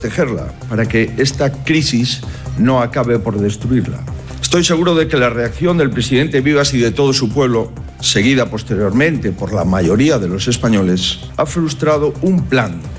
protegerla, para que esta crisis no acabe por destruirla. Estoy seguro de que la reacción del presidente Vivas y de todo su pueblo, seguida posteriormente por la mayoría de los españoles, ha frustrado un plan